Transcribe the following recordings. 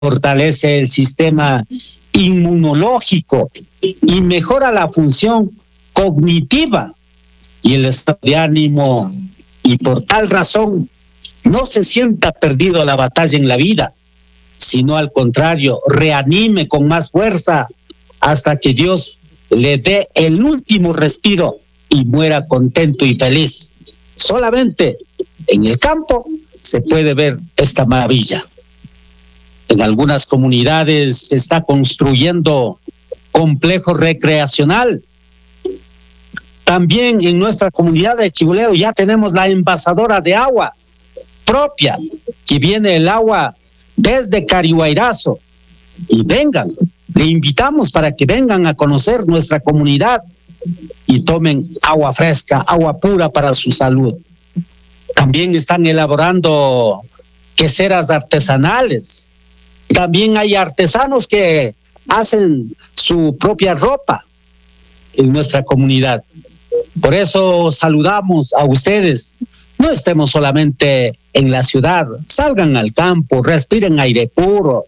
fortalece el sistema inmunológico y mejora la función cognitiva y el estado de ánimo, y por tal razón no se sienta perdido la batalla en la vida, sino al contrario, reanime con más fuerza hasta que Dios le dé el último respiro y muera contento y feliz. Solamente en el campo se puede ver esta maravilla. En algunas comunidades se está construyendo complejo recreacional. También en nuestra comunidad de Chiguleo ya tenemos la envasadora de agua propia, que viene el agua desde Carihuayrazo. Y vengan, le invitamos para que vengan a conocer nuestra comunidad y tomen agua fresca, agua pura para su salud. También están elaborando queseras artesanales. También hay artesanos que hacen su propia ropa en nuestra comunidad. Por eso saludamos a ustedes. No estemos solamente en la ciudad, salgan al campo, respiren aire puro,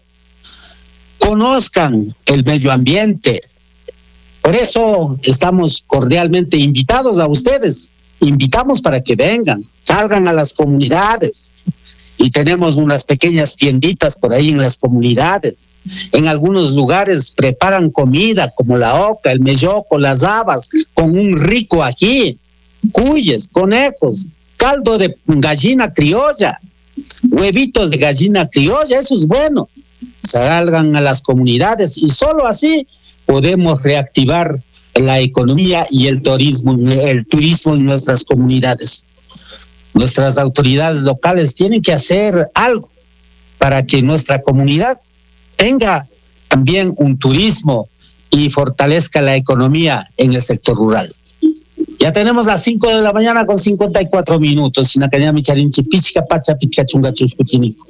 conozcan el medio ambiente. Por eso estamos cordialmente invitados a ustedes. Invitamos para que vengan, salgan a las comunidades. Y tenemos unas pequeñas tienditas por ahí en las comunidades. En algunos lugares preparan comida como la oca, el melloco, las habas, con un rico ají, cuyes, conejos, caldo de gallina criolla, huevitos de gallina criolla, eso es bueno. Salgan a las comunidades y solo así podemos reactivar la economía y el turismo en nuestras comunidades. Nuestras autoridades locales tienen que hacer algo para que nuestra comunidad tenga también un turismo y fortalezca la economía en el sector rural. Ya tenemos las 5 de la mañana con 54 minutos. Sinacanya micharinchi pichka pacha pichka chunga chuchputinico.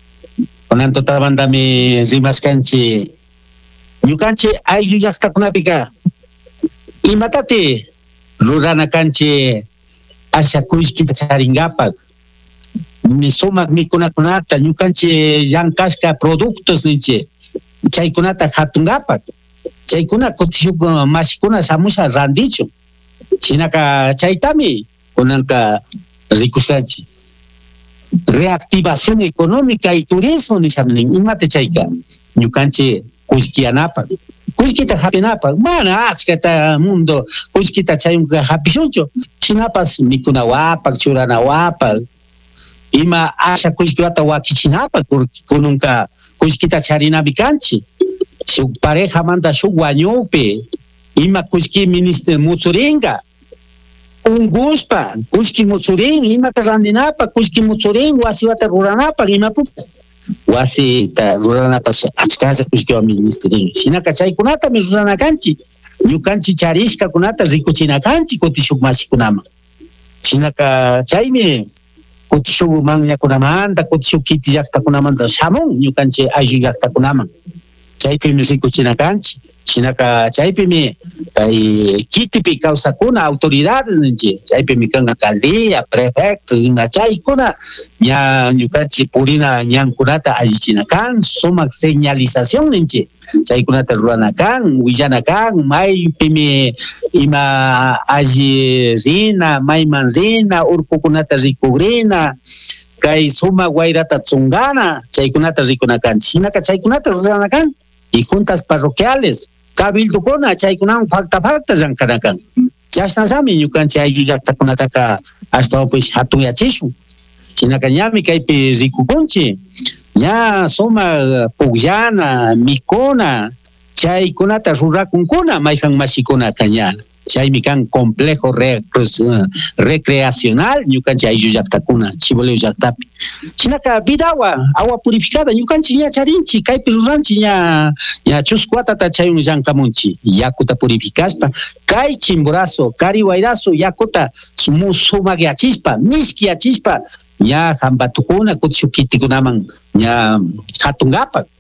Con anto tabanda mi rimas canchi. Yukanchi ay yuyakta kunapika. Y matate rurana canchi. Asha kuiskita charingapak mi sumak mi kunakunata ñukanchik llankashka productos ninchik chaykunata hatungapak chaykuna kutishuk mashikuna shamusha randichu chinaka chaytami kunanka rikushkanchik reactivación económica y turismo nishamnin imate chayka ñukanchik kullkiyanapak kullkita hapinapak mana achkata mundo kullkita chayunka hapishunchu chinapas mikunawapak churanawapak ima asha kullkiwata wakichinapak kununka kullkita charinapi kanchik shuk pareja manta shuk wañupi ima kullki ministro mutsuringa ungushpa kullki mutsurin imata randinapak kullki mutsurin wasiwata ruranapak imapuka wasita ruranapas achkalla kullkiwan ministrin shinaka chaykunata mi rurana kanchik ñukanchik charishka kunata rikuchina kanchik kutishuk mashikunaman shinaka chaymi kutishuk manllakunamanta kutishuk kiti llaqtakunamanta shamun ñukanchik ayllu llaqtakunaman chaypimi rikuchina kanchik shinaka chaypimi kay kitipi kawsakuna autoridades ninchik chaypimi kan alcaldía prefecto ima chaykuna ña ñukanchik purina ñankunata allichina kan sumak señalización ninchik chaykunata rurana kan willana kan maypimi ima alli rina mayman rina urkukunata rikugrina kay sumak wayrata tsungana chaykunata rikuna kan shinaka chaykunata rurana kan y juntas parroquiales cabildukuna chaykunaman falta llankanakan chashnallami ñukanchik ayllu llaqtakunataka ashtawanpish hatunyachishun shinaka ñami kaypi rikukunchik ña sumak pukllana mikuna chaykunata rurakunkuna mayjan mashikunata ña chaymi kan complejo recreacional ñukanchik ayllu llaqtakuna Chiboleo llaqtapi shinaka vidagua agua purificada ñukanchik ña charinchik kaypi ruranchik ña chusku watata chaywan llankamunchik yakuta purificashpa kay Chimborazo Carihuayrazo yakuta sumak yachispa mishki yachispa ña hambatukuna kutishuk kitikunaman ña hatungapak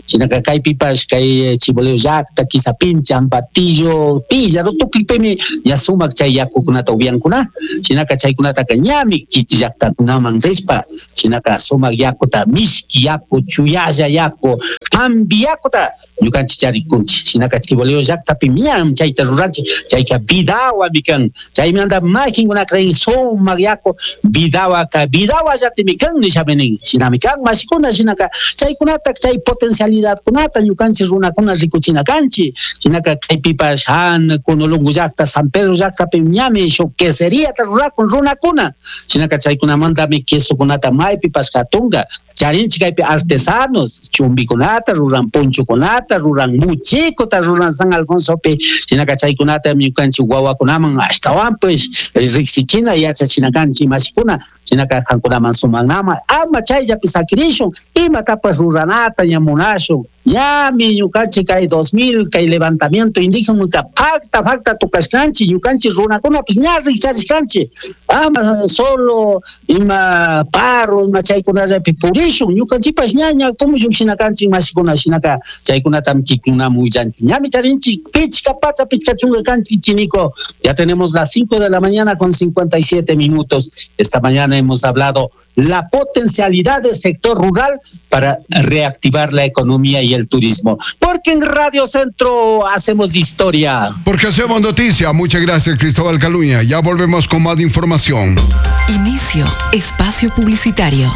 Chinaka kaypipas kay Chiboleo llaqta, Quisapincha, Ampatillo, Pilla, tukuykipimi ya sumak chay yakukunata upiankuna. Chinaka chaykunataqa ñami kiti llaqtakunaman rispa. Chinaka sumak yakuta mishki yaku, chuyalla yaku, hambi yakuta ñukanchik charikunchik. Chinaka Chiboleo llaqtapi ñam chayta ruranchik, chayka Vidawa mikan. Chaymanta makinkunaka rin sumak yaku Vidawa llaqtimi kan nishaminin. Shinami kan masikuna chinaka chaykunata chay potencialidad kunata ñukanchik runakuna rikuchina kanchik. Chinaka kaypipas Han, Kunulungu llaqta, San Pedro llaqtapi ñami shuk queseriata rurakun runakuna. Chinaka chaykunamantami quesokunata maypipas katunga. Charinchik kaypi artesanos, chumbikunata ruran, punchukunata ruran, muchikuta ruran San Alfonsopi. Chinaka chaykunata ñukanchik wawakunaman ashtawan pues riksichina yachachina kanchik masikuna. Chinaka kankunaman sumanama ama chayllapi sakirishun imatapas ruranata ñamunashun. Ñami ñukanchik kay 2000 kay levantamiento indígena pacta tukashkanchik ñukanchik runakunapas ña rikcharishkanchik. Ama solo ima paro ima chaykunallapi purishun ñukanchikpas ña pumushun shina kanchik masikuna. Shinaka chaykunatam kikunamun willanchik. Ñami tarinchik pichka pacha pichka chunga kanchik chiniko. Ya tenemos las 5 de la mañana con 57 minutos. Esta mañana hemos hablado la potencialidad del sector rural para reactivar la economía y el turismo. Porque en Radio Centro hacemos historia. Porque hacemos noticia. Muchas gracias, Cristóbal Caluña. Ya volvemos con más información. Inicio espacio publicitario.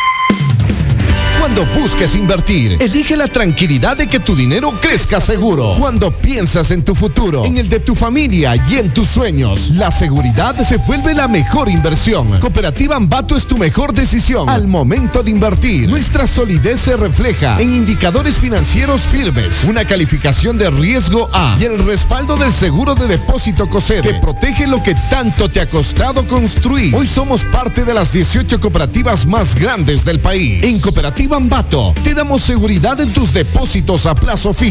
Cuando busques invertir, elige la tranquilidad de que tu dinero crezca seguro. Cuando piensas en tu futuro, en el de tu familia y en tus sueños, la seguridad se vuelve la mejor inversión. Cooperativa Ambato es tu mejor decisión al momento de invertir. Nuestra solidez se refleja en indicadores financieros firmes, una calificación de riesgo A y el respaldo del seguro de depósito COSEDE que protege lo que tanto te ha costado construir. Hoy somos parte de las 18 cooperativas más grandes del país. En Cooperativa Ambato te damos seguridad en tus depósitos a plazo fijo.